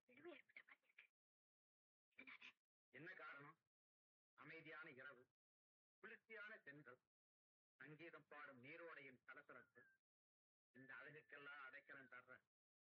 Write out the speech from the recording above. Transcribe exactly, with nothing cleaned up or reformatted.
என்ன காரணம்? அமைதியான இரவு, குளிர்ச்சியான சென்றல், சங்கீதம் பாடும் நீரோடையின் சலசலப்பு, இந்த அழகுக்கெல்லாம் அடைக்கலம் தர்ற